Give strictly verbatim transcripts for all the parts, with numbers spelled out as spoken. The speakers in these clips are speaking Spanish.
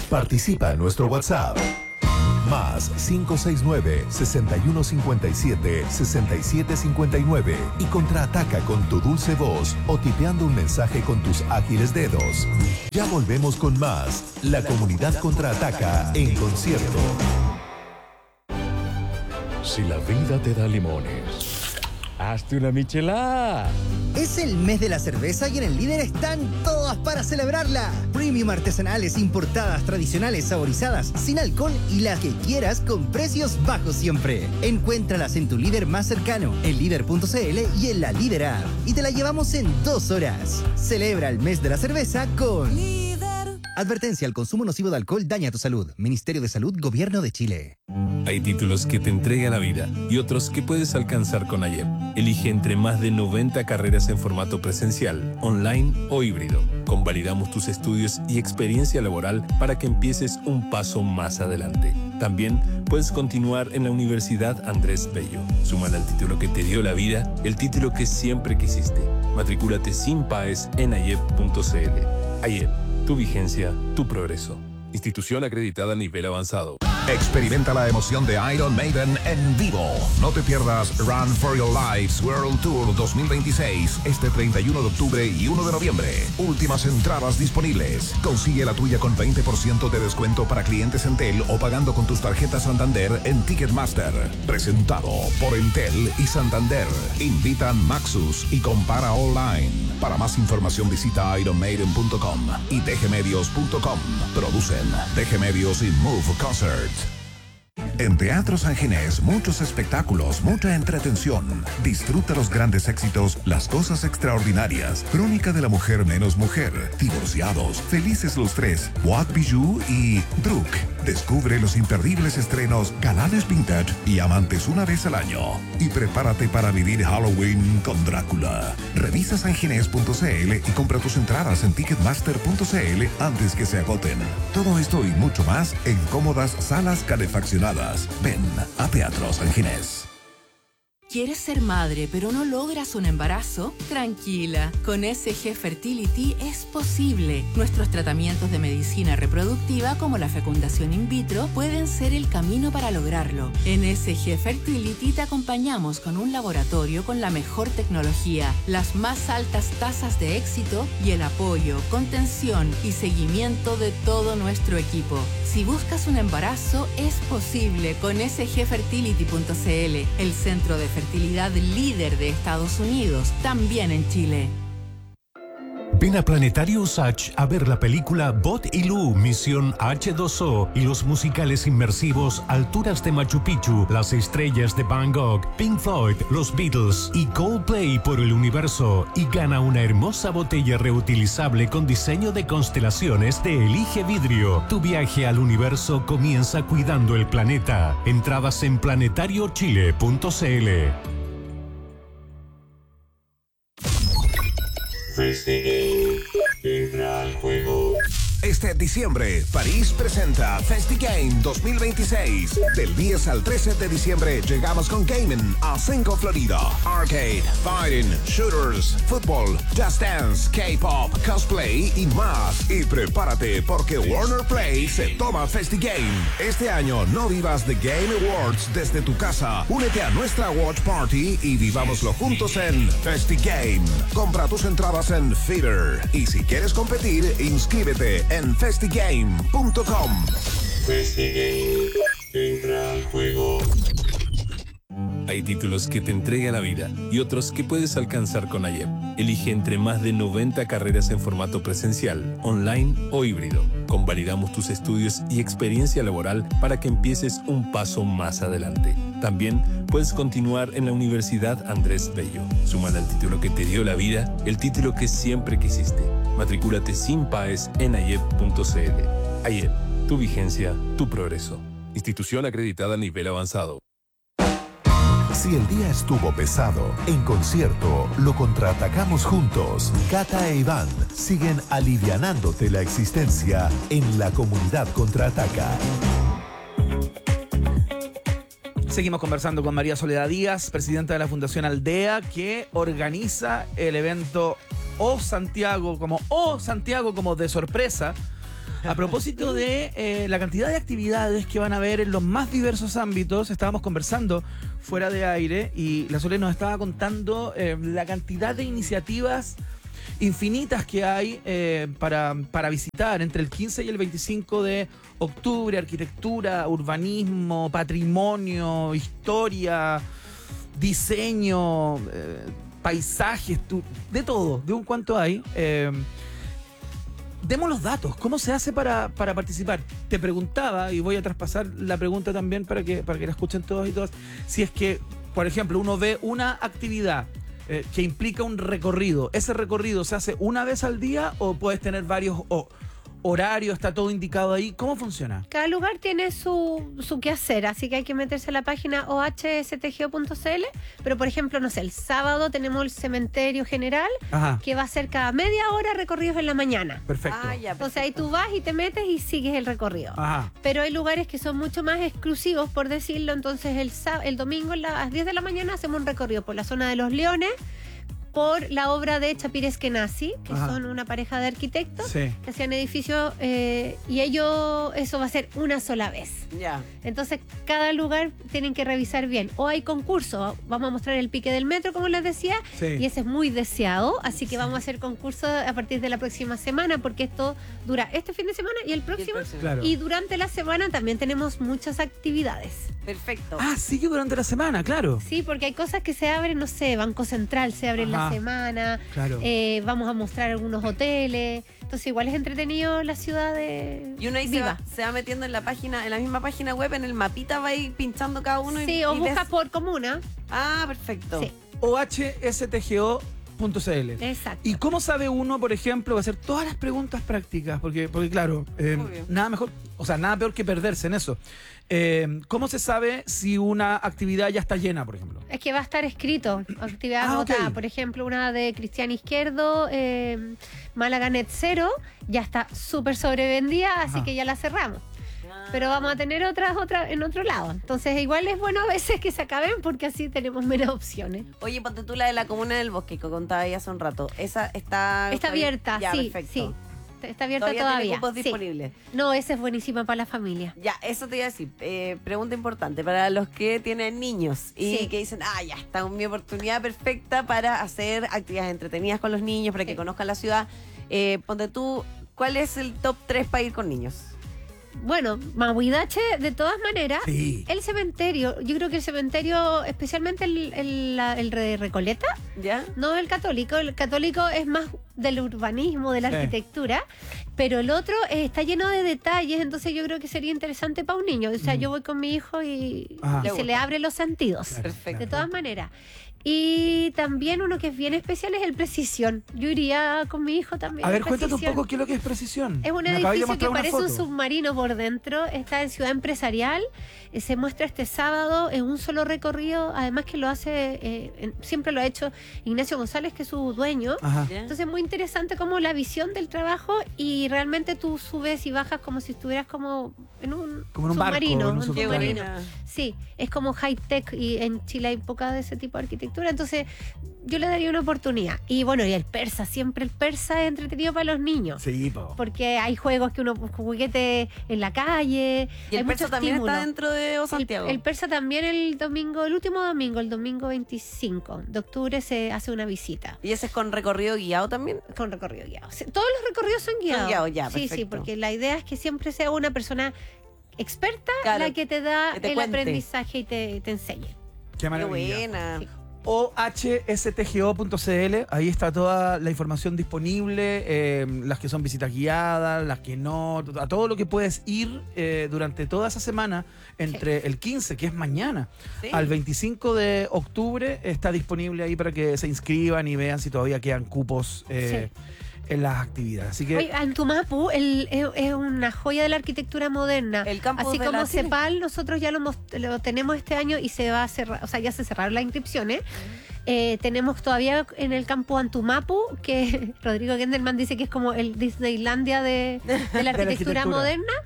Participa en nuestro WhatsApp. Más cinco seis nueve, seis uno cinco siete, seis siete cinco nueve y contraataca con tu dulce voz o tipeando un mensaje con tus ágiles dedos. Ya volvemos con más. La comunidad contraataca en concierto. Si la vida te da limones, hazte una michelada. Es el mes de la cerveza y en el Líder están todas para celebrarla. Premium artesanales, importadas, tradicionales, saborizadas, sin alcohol y las que quieras con precios bajos siempre. Encuéntralas en tu líder más cercano, en líder punto c l y en la Líder App. Y te la llevamos en dos horas. Celebra el mes de la cerveza con Líder. Advertencia: el consumo nocivo de alcohol daña tu salud. Ministerio de Salud, Gobierno de Chile. Hay títulos que te entrega la vida y otros que puedes alcanzar con AYEP. Elige entre más de noventa carreras en formato presencial, online o híbrido. Convalidamos tus estudios y experiencia laboral para que empieces un paso más adelante. También puedes continuar en la Universidad Andrés Bello. Súmale al título que te dio la vida, el título que siempre quisiste. Matricúlate sin PAES en ayep punto c l. AYEP, tu vigencia, tu progreso. Institución acreditada a nivel avanzado. Experimenta la emoción de Iron Maiden en vivo. No te pierdas Run for Your Lives World Tour dos mil veintiséis este treinta y uno de octubre y uno de noviembre. Últimas entradas disponibles. Consigue la tuya con veinte por ciento de descuento para clientes Entel o pagando con tus tarjetas Santander en Ticketmaster. Presentado por Entel y Santander. Invitan Maxus y compara online. Para más información visita iron maiden punto com y d g medios punto com. Producen D G Medios y Move Concert. En Teatro San Ginés, muchos espectáculos, mucha entretención. Disfruta los grandes éxitos, las cosas extraordinarias, Crónica de la mujer menos mujer, Divorciados, Felices los tres, What Bijou y Druk. Descubre los imperdibles estrenos Galanes Vintage y Amantes una vez al año. Y prepárate para vivir Halloween con Drácula. Revisa sanginés punto c l y compra tus entradas en ticketmaster punto c l antes que se agoten. Todo esto y mucho más en cómodas salas calefaccionadas. Ven a Teatro San Ginés. ¿Quieres ser madre pero no logras un embarazo? Tranquila, con S G Fertility es posible. Nuestros tratamientos de medicina reproductiva como la fecundación in vitro pueden ser el camino para lograrlo. En S G Fertility te acompañamos con un laboratorio con la mejor tecnología, las más altas tasas de éxito y el apoyo, contención y seguimiento de todo nuestro equipo. Si buscas un embarazo, es posible con s g fertility punto c l, el centro de fertilidad líder de Estados Unidos, también en Chile. Ven a Planetario Usach a ver la película Bot y Lu, Misión H dos O y los musicales inmersivos Alturas de Machu Picchu, Las Estrellas de Van Gogh, Pink Floyd, Los Beatles y Coldplay por el universo y gana una hermosa botella reutilizable con diseño de constelaciones de Elige Vidrio. Tu viaje al universo comienza cuidando el planeta. Entradas en planetario chile punto c l. FestiGame, entra al juego. Este diciembre, París presenta FestiGame dos mil veintiséis. Del diez al trece de diciembre llegamos con gaming a Cinco Florida. Arcade, fighting, shooters, fútbol, just dance, K-pop, cosplay y más. Y prepárate porque Warner Play se toma FestiGame. Este año no vivas The Game Awards desde tu casa. Únete a nuestra Watch Party y vivámoslo juntos en FestiGame. Compra tus entradas en Feeder. Y si quieres competir, inscríbete en festigame punto com. FestiGame, entra al juego. Hay títulos que te entrega la vida y otros que puedes alcanzar con AYEP. Elige entre más de noventa carreras en formato presencial, online o híbrido. Convalidamos tus estudios y experiencia laboral para que empieces un paso más adelante. También puedes continuar en la Universidad Andrés Bello. Súmale al título que te dio la vida, el título que siempre quisiste. Matricúlate sin PAES en ayep punto c l. AYEP, tu vigencia, tu progreso. Institución acreditada a nivel avanzado. Si el día estuvo pesado, en concierto lo contraatacamos juntos. Cata e Iván siguen alivianándote la existencia en la comunidad contraataca. Seguimos conversando con María Soledad Díaz, presidenta de la Fundación Aldea, que organiza el evento O Santiago, como O Santiago, como de sorpresa, A propósito de eh, la cantidad de actividades que van a haber en los más diversos ámbitos, estábamos conversando fuera de aire y la Sole nos estaba contando eh, la cantidad de iniciativas infinitas que hay eh, para, para visitar entre el quince y el veinticinco de octubre: arquitectura, urbanismo, patrimonio, historia, diseño, eh, paisajes, tu, de todo, de un cuanto hay. Eh, demos los datos, ¿cómo se hace para, para participar? Te preguntaba, y voy a traspasar la pregunta también para que, para que la escuchen todos y todas, si es que, por ejemplo, uno ve una actividad Eh, que implica un recorrido. ¿Ese recorrido se hace una vez al día o puedes tener varios o, horarios? ¿Está todo indicado ahí? ¿Cómo funciona? Cada lugar tiene su, su quehacer, así que hay que meterse a la página o h s t g o punto c l. Pero, por ejemplo, no sé, el sábado tenemos el cementerio general, Ajá. que va a ser cada media hora recorridos en la mañana. Perfecto. Ah, ya, Entonces ahí tú vas y te metes y sigues el recorrido. Ajá. Pero hay lugares que son mucho más exclusivos, por decirlo. Entonces el, sá- el domingo a las diez de la mañana hacemos un recorrido por la zona de Los Leones, por la obra de Chapir Eskenazi, que Ajá. son una pareja de arquitectos Sí. que hacían edificios, eh, y ellos, eso va a ser una sola vez. Ya. Entonces, cada lugar tienen que revisar bien. O hay concurso, vamos a mostrar el pique del metro, como les decía, Sí. y ese es muy deseado, así que vamos a hacer concurso a partir de la próxima semana, porque esto dura este fin de semana y el próximo. próximo. Claro. Y durante la semana también tenemos muchas actividades. Perfecto. Ah, sigue durante la semana, claro. Sí, porque hay cosas que se abren, no sé, Banco Central se abre en la Ajá. semana, Claro. eh, vamos a mostrar algunos hoteles, entonces igual es entretenido la ciudad de Y uno ahí se viva. va, se va metiendo en la página, en la misma página web, en el mapita va a ir pinchando cada uno. y- Sí, o y buscas ves- por comuna. Ah, perfecto. Sí, o h s t g o punto c l. exacto. ¿Y cómo sabe uno, por ejemplo, hacer todas las preguntas prácticas? Porque, porque claro, eh, Obvio. nada mejor, o sea, nada peor que perderse en eso. Eh, ¿Cómo se sabe si una actividad ya está llena, por ejemplo? Es que va a estar escrito, actividad Ah, anotada. ok. Por ejemplo, una de Cristian Izquierdo, eh, Málaga Net Cero, ya está súper sobrevendida, así Ajá. que ya la cerramos. Pero vamos a tener otras otras en otro lado. Entonces, igual es bueno a veces que se acaben porque así tenemos menos opciones. Oye, ponte tú la de la Comuna del Bosque, que contaba ahí hace un rato. Esa está... Está abierta, Ya, sí, perfecto. sí. Está abierta Todavía, todavía. tiene cupos sí. disponibles. No, esa es buenísima para la familia. Ya, eso te iba a decir. Eh, pregunta importante para los que tienen niños y Sí. que dicen, ah, ya está mi oportunidad perfecta para hacer actividades entretenidas con los niños, para que Sí. conozcan la ciudad. Eh, ponte tú, ¿cuál es el top tres para ir con niños? Bueno, Mahuidache, de todas maneras, Sí. el cementerio, yo creo que el cementerio, especialmente el, el, la- el de Recoleta, ¿Ya? no el católico, el católico es más del urbanismo, de la Sí. arquitectura, pero el otro eh, está lleno de detalles, entonces yo creo que sería interesante para un niño. O sea, yo voy con mi hijo y, Ajá. y Le se le gusta. abren los sentidos. Perfecto. De todas maneras. Y también uno que es bien especial es el Precisión. Yo iría con mi hijo también. A ver, al cuéntate un Precisión. poco qué es lo que es Precisión. Es un Me acabáis de edificio que mostrar una parece un foto. submarino por dentro. Está en Ciudad Empresarial. Eh, se muestra este sábado en un solo recorrido. Además que lo hace, eh, en- siempre lo ha hecho Ignacio González, que es su dueño. Ajá. ¿Ya? Entonces es muy interesante como la visión del trabajo y realmente tú subes y bajas como si estuvieras como en un Como en un barco, submarino. en un un Qué submarino. buena. Sí, es como high tech y en Chile hay poca de ese tipo de arquitectura, entonces yo le daría una oportunidad. Y bueno, y el persa, siempre el persa es entretenido para los niños. Sí, po. Porque hay juegos que uno juguete en la calle. Y el hay persa mucho también estímulo. está dentro de O Santiago. El, el persa también el domingo, el último domingo, el domingo veinticinco de octubre se hace una visita. ¿Y ese es con recorrido guiado también? Con recorrido guiado. O sea, todos los recorridos son guiados. guiados, ya, Sí, sí, perfecto. porque la idea es que siempre sea una persona experta Claro, la que te da que te el cuente. aprendizaje y te, te enseñe. Qué Qué maravilla. buena. Sí. o h s t g o punto c l, ahí está toda la información disponible, eh, las que son visitas guiadas, las que no, a todo lo que puedes ir eh, durante toda esa semana, entre el quince, que es mañana, Sí. al veinticinco de octubre, está disponible ahí para que se inscriban y vean si todavía quedan cupos eh, en las actividades. Así que Oye, Antumapu el- es, es una joya de la arquitectura moderna. El campus Así de como la Chile. CEPAL, nosotros ya lo, mos- lo tenemos este año y se va a cerrar, o sea, ya se cerraron las inscripciones. Eh, tenemos todavía en el campo Antumapu, que Rodrigo Gendelman dice que es como el Disneylandia de, de la arquitectura arquitectura. moderna.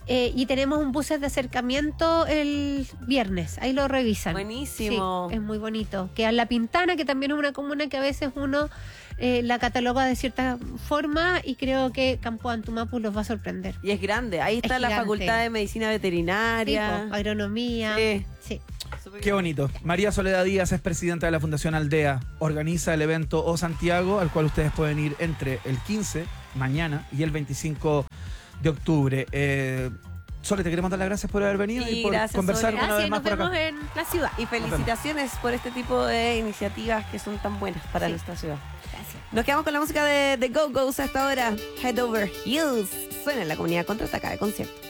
Eh, y tenemos un buses de acercamiento el viernes, ahí lo revisan. Buenísimo. Sí, es muy bonito. Queda en La Pintana, que también es una comuna que a veces uno eh, la cataloga de cierta forma, y creo que Campo Antumapu los va a sorprender. Y es grande, ahí está Es la gigante. Facultad de Medicina Veterinaria. Sí, po, agronomía. Sí. Sí. Qué bonito. María Soledad Díaz es presidenta de la Fundación Aldea. Organiza el evento O Santiago, al cual ustedes pueden ir entre el quince, mañana, y el veinticinco de octubre. Eh, Sole, te queremos dar las gracias por haber venido y, Y por gracias, conversar Sole. una vez Gracias, más nos por vemos acá. en la ciudad. Y felicitaciones por este tipo de iniciativas que son tan buenas para Sí. nuestra ciudad. Gracias. Nos quedamos con la música de The Go-Go's hasta ahora. Head Over Heels. Suena en la comunidad Contraataca de concierto.